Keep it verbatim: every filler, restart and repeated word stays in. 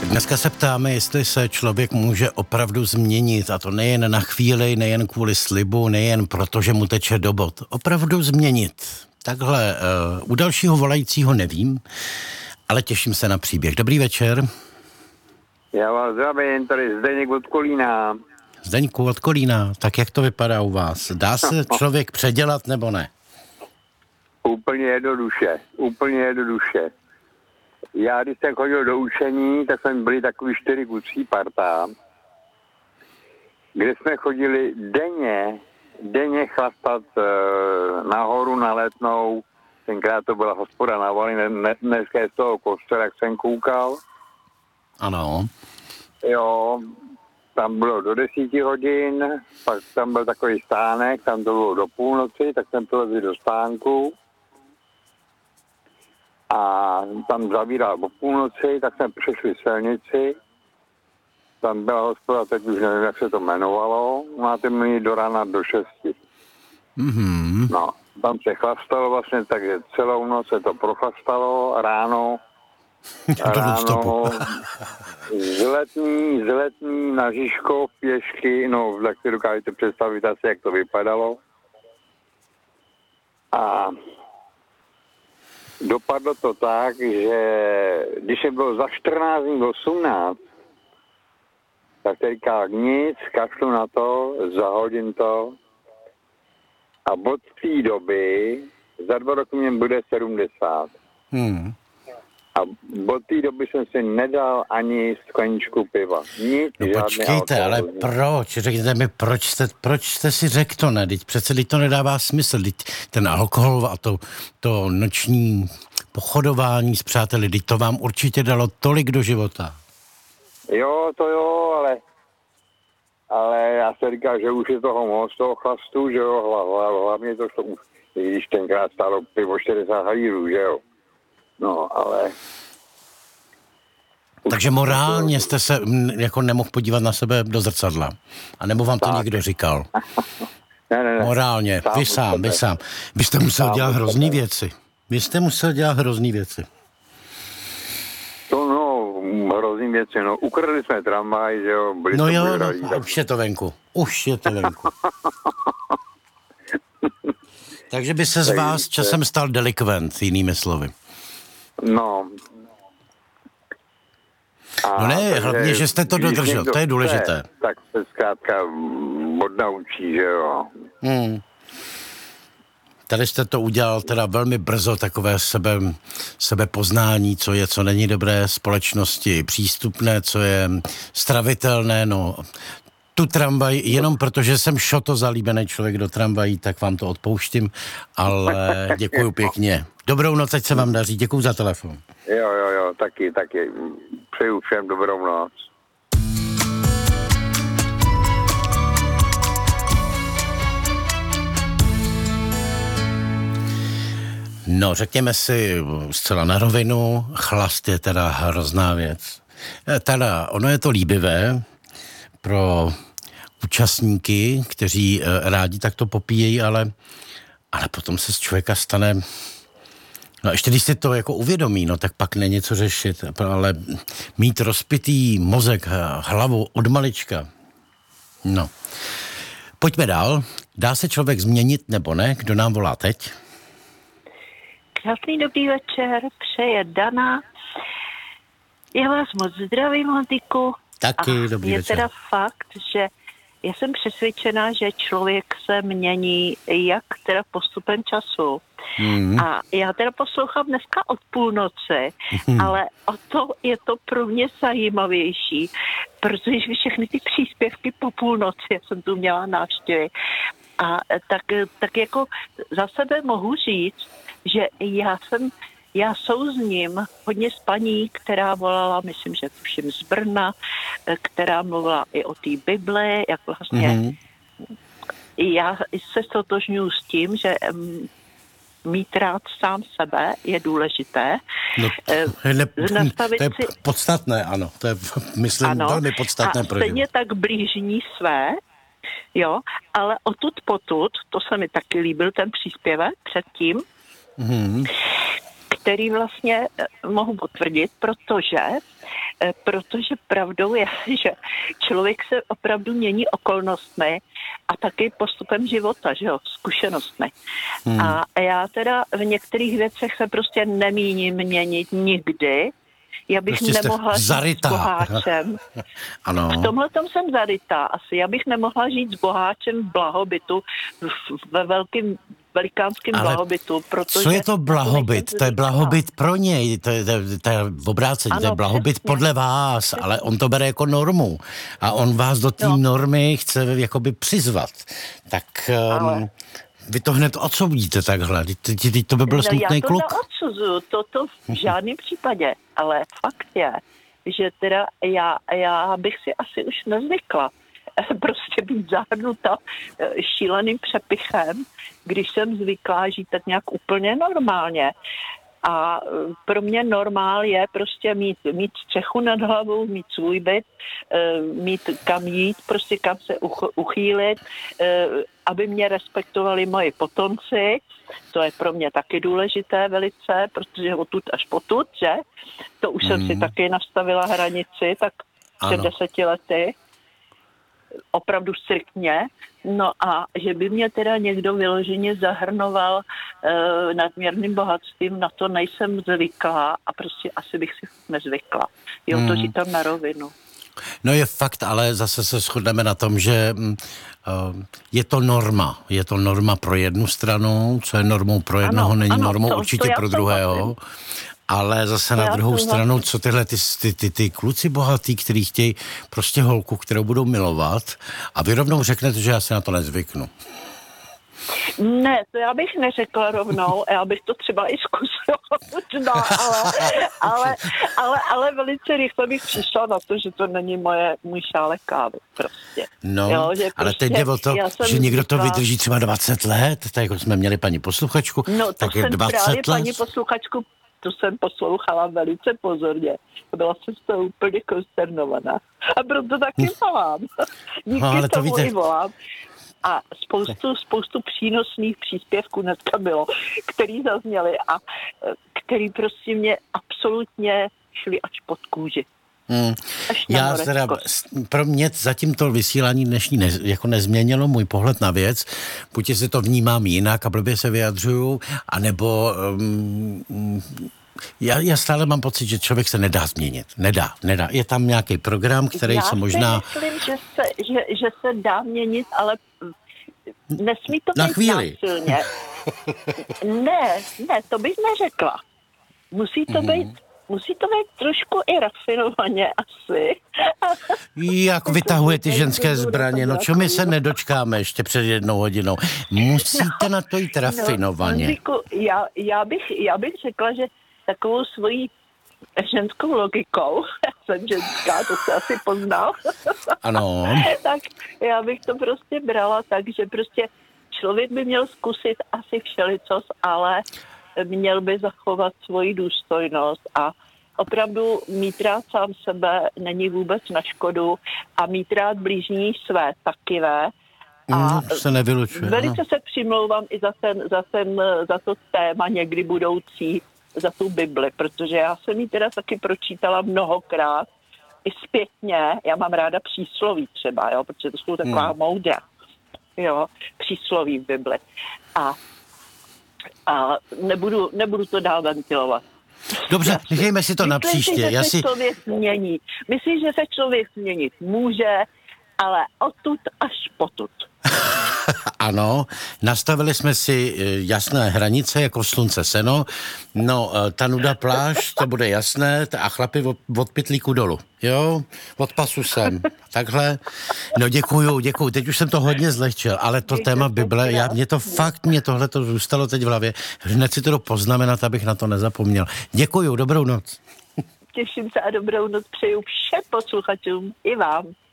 Dneska se ptáme, jestli se člověk může opravdu změnit, a to nejen na chvíli, nejen kvůli slibu, nejen proto, že mu teče do bod. Opravdu změnit. Takhle uh, u dalšího volajícího nevím, ale těším se na příběh. Dobrý večer. Já vás zdravím, tady Zdeněk od Kolína. Zdeňku od Kolína, tak jak to vypadá u vás? Dá se člověk předělat nebo ne? Úplně jednoduše, úplně jednoduše. Já, když jsem chodil do učení, tak jsme byli takový čtyři kucí parta, kde jsme chodili denně, denně chlastat e, nahoru na Letnou. Tenkrát to byla hospoda na Vali, ne, dneska je z toho kostela, jak jsem koukal. Ano. Jo, tam bylo do desíti hodin, pak tam byl takový stánek, tam to bylo do půlnoci, tak jsem přilezl do stánku. A tam zavíral po půlnoci, tak jsme přešli silnici. Tam byla hospoda, teď už nevím, jak se to jmenovalo. Máte mi do rána do šesti. Mm-hmm. No, tam se chlastalo vlastně, takže celou noc se to prochlastalo, ráno, ráno z letní, z letní na Žižkov pěšky, no, tak si dokážete představit asi, jak to vypadalo. A dopadlo to tak, že když se bylo za čtrnáct dní osmnáct, tak teďka nic, kašlu na to, zahodím to a od té doby, za dva roky mě bude sedmdesát. Hmm. A od té doby jsem si nedal ani skleničku piva. Nic, no počkejte, ale proč? Řekněte mi, proč jste, proč jste si řekl to, ne? Teď přece teď to nedává smysl. Teď ten alkohol a to, to noční pochodování s přáteli, teď to vám určitě dalo tolik do života. Jo, to jo, ale ale já se říkám, že už je toho moc, toho chlastu, že jo, hlavně to, to už, i když tenkrát stálo pivo čtyřicet halírů, že jo. No, ale... Takže morálně jste se jako nemohl podívat na sebe do zrcadla. A nebo vám to tak někdo říkal? ne, ne, ne. Morálně, sám vy sám, vy sám. Vy jste musel sám dělat hrozný věci. Vy jste musel dělat hrozný věci. To no, hrozný věci, no. Ukradli jsme tramvaj, že jo. Byli no jo, no, tak... už je to venku. Už je to venku. Takže by se z vás časem stal delikvent, jinými slovy. No. A no ne, hlavně, že jste to dodržel, to je důležité. Chce, tak se zkrátka odnaučí, že jo. Hmm. Tady jste to udělal teda velmi brzo, takové sebe, sebepoznání, co je, co není dobré společnosti, přístupné, co je stravitelné, no. Tu tramvaj, jenom protože jsem šoto zalíbený člověk do tramvají, tak vám to odpouštím, ale děkuju pěkně. Dobrou noc, ať se vám daří, děkuju za telefon. Jo, jo, jo, taky, taky. Přeju všem dobrou noc. No, řekněme si zcela na rovinu, chlast je teda hrozná věc. Teda, ono je to líbivé pro účastníky, kteří rádi takto popíjejí, ale, ale potom se z člověka stane... No ještě když si to jako uvědomí, no tak pak není co řešit, ale mít rozpitý mozek, hlavu od malička. No. Pojďme dál. Dá se člověk změnit nebo ne? Kdo nám volá teď? Krásný dobrý večer, přeje Dana. Já vás moc zdravím, Honziku. Taky dobrý je večer. Je teda fakt, že já jsem přesvědčená, že člověk se mění jak teda postupem času. Mm. A já teda poslouchám dneska od půlnoci, mm. ale o to je to pro mě zajímavější, protože všechny ty příspěvky po půlnoci, já jsem tu měla návštěvy, a tak, tak jako za sebe mohu říct, že já jsem Já souzním hodně s paní, která volala, myslím, že tuším z Brna, která mluvila i o té Bibli, jak vlastně mm-hmm. já se stotožňuji s tím, že um, mít rád sám sebe je důležité. No, ne, to je si... podstatné, ano. To je, myslím, ano, velmi podstatné. A stejně tak blížní své, jo, ale odtud potud, to se mi taky líbil ten příspěvek předtím, mm-hmm. který vlastně mohu potvrdit, protože protože pravdou je, že člověk se opravdu mění okolnostmi a taky postupem života, že jo, zkušenostmi. Hmm. A já teda v některých věcech se prostě nemíním měnit nikdy. Já bych prostě nemohla žít s boháčem. Ano. V tomhle tom jsem zarytá asi. Já bych nemohla žít s boháčem v blahobytu, ve velkým velikánským ale blahobytu. Protože co je to blahobyt? To je blahobyt pro něj, to je, to je, to je v obrácení, ano, to je blahobyt přesně podle vás, ale on to bere jako normu a on vás do té no. normy chce jakoby přizvat. Tak um, vy to hned odsoudíte takhle, teď to by byl no, smutný kluk. Já to neodsuzuju, to, to v žádném případě, ale fakt je, že teda já, já bych si asi už nezvykla prostě být zahrnuta šíleným přepichem, když jsem zvyklá žít tak nějak úplně normálně. A pro mě normál je prostě mít, mít střechu nad hlavou, mít svůj byt, mít kam jít, prostě kam se uchýlit, aby mě respektovali moji potomci. To je pro mě taky důležité velice, protože odtud až potud, že? To už mm. jsem si taky nastavila hranici, tak před deseti lety. Opravdu striktně, no a že by mě teda někdo vyloženě zahrnoval e, nadměrným bohatstvím, na to nejsem zvyklá a prostě asi bych si nezvykla. Jo, to říkám na rovinu. No je fakt, ale zase se shodneme na tom, že uh, je to norma. Je to norma pro jednu stranu, co je normou pro jednoho, ano, není ano, normou to, určitě to pro druhého. Ale zase na druhou stranu, co tyhle ty, ty, ty, ty kluci bohatý, který chtějí prostě holku, kterou budou milovat a vy rovnou řeknete, že já se na to nezvyknu. Ne, to já bych neřekla rovnou, já bych to třeba i zkusila možná, ale, ale, ale, ale velice rychle bych přišla na to, že to není moje, můj šálek kávy prostě. No, jo, že ale prostě, teď jde o to, že někdo to vydrží třeba dvacet let, tak jako jsme měli paní posluchačku, no, tak je dvacet právě let. Paní posluchačku, tu jsem poslouchala velice pozorně. Byla jsem z toho úplně konsternovaná. A proto taky volám. Díky no, ale to tomu víte. I volám. A spoustu, spoustu přínosných příspěvků dneska bylo, který zazněly a který prostě mě absolutně šli až pod kůži. Hmm. Já teda, pro mě zatím to vysílání dnešní ne, jako nezměnilo můj pohled na věc. Buď si to vnímám jinak a blbě se vyjadřuju, anebo um, já, já stále mám pocit, že člověk se nedá změnit. Nedá, nedá. Je tam nějaký program, který já se možná... Já si myslím, že se, že, že se dá měnit, ale nesmí to na být chvíli. násilně. Ne, ne, to bych neřekla. Musí to mm-hmm. být Musí to být trošku i rafinovaně asi. Jak vytahuje ty ženské zbraně? No čo my se nedočkáme ještě před jednou hodinou? Musíte no, na to jít rafinovaně. No, já, já, bych, já bych řekla, že takovou svojí ženskou logikou, já jsem ženská, to se asi poznal. Ano. Tak já bych to prostě brala tak, že prostě člověk by měl zkusit asi všelicos, ale měl by zachovat svoji důstojnost a opravdu mít rád sám sebe není vůbec na škodu a mít rád blížní své taky ve. A mm, se nevylučuje. Velice no. se přimlouvám i za, ten, za, ten, za to téma někdy budoucí, za tu Bibli, protože já jsem ji teda taky pročítala mnohokrát i zpětně. Já mám ráda přísloví třeba, jo, protože to jsou taková mm. moudra, jo, přísloví v Bibli. A A nebudu, nebudu to dál ventilovat. Dobře, nechejme si to na příště. Myslím, že Já se si... člověk změní. Myslím, že se člověk změnit může, ale odtud až potud. Ano, nastavili jsme si jasné hranice, jako slunce seno. No, ta nuda pláž, to bude jasné, a chlapi od, od pytlíku dolů. Jo, od pasu sem. Takhle. No děkuju, děkuju. Teď už jsem to hodně zlehčil, ale to Děkuji, téma Bible, já, mě to fakt, mě tohle to zůstalo teď v hlavě. Hned si to poznamenat, abych na to nezapomněl. Děkuju, dobrou noc. Těším se a dobrou noc přeju všem posluchačům i vám.